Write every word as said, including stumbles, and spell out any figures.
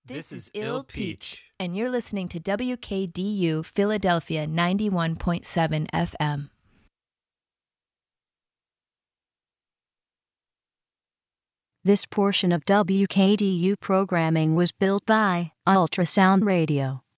This is Ill Peach, and you're listening to W K D U Philadelphia ninety-one point seven F M. This portion of W K D U programming was built by Ultrasound Radio.